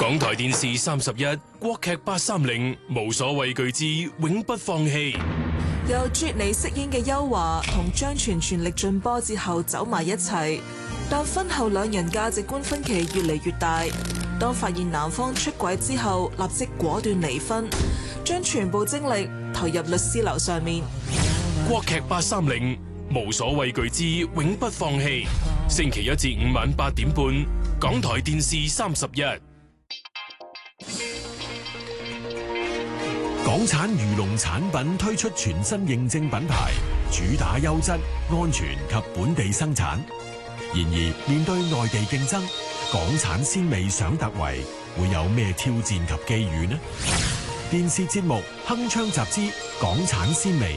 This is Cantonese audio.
港台電視31國劇830無所畏懼之永不放棄。 由啜尼飾演嘅邱華同張全全力進波折後走埋一齊，但婚後兩人價值觀分歧越嚟越大。當發現男方出軌之後，立即果斷離婚，將全部精力投入律師樓上面。 國劇830無所畏懼之永不放棄，星期1至5晚8點半，港台電視31。 港產漁農產品推出全新認證品牌，主打優質、安全及本地生產。然而，面對內地競爭，港產鮮味想突圍，會有咩挑戰及機遇呢？電視節目《鏗鏘集之港產鮮味》